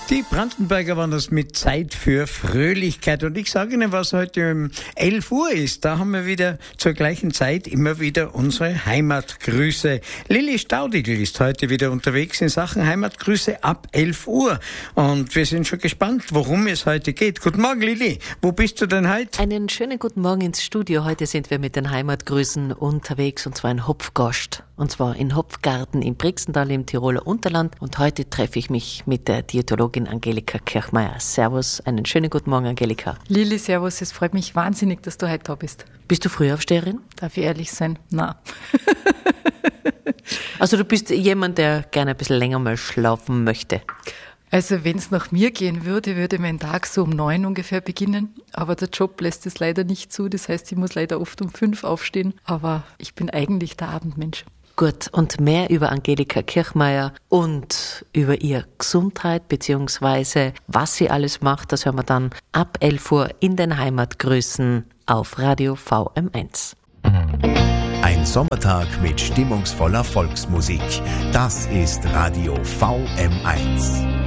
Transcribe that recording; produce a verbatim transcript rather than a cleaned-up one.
Die Brandenberger waren das mit Zeit für Fröhlichkeit. Und ich sage Ihnen, was heute um elf Uhr ist. Da haben wir wieder zur gleichen Zeit immer wieder unsere Heimatgrüße. Lilly Staudigl ist heute wieder unterwegs in Sachen Heimatgrüße ab elf Uhr. Und wir sind schon gespannt, worum es heute geht. Guten Morgen, Lilly. Wo bist du denn heute? Einen schönen guten Morgen ins Studio. Heute sind wir mit den Heimatgrüßen unterwegs, und zwar in Hopfgast. Und zwar in Hopfgarten im Brixental im Tiroler Unterland. Und heute treffe ich mich mit der Diätologin Angelika Kirchmeier. Servus, einen schönen guten Morgen, Angelika. Lilly, servus, es freut mich wahnsinnig, dass du heute da bist. Bist du Frühaufsteherin? Darf ich ehrlich sein? Nein. Also du bist jemand, der gerne ein bisschen länger mal schlafen möchte. Also wenn es nach mir gehen würde, würde mein Tag so um neun ungefähr beginnen. Aber der Job lässt es leider nicht zu. Das heißt, ich muss leider oft um fünf aufstehen. Aber ich bin eigentlich der Abendmensch. Gut, und mehr über Angelika Kirchmeier und über ihre Gesundheit beziehungsweise was sie alles macht, das hören wir dann ab elf Uhr in den Heimatgrüßen auf Radio V M eins. Ein Sommertag mit stimmungsvoller Volksmusik. Das ist Radio V M eins.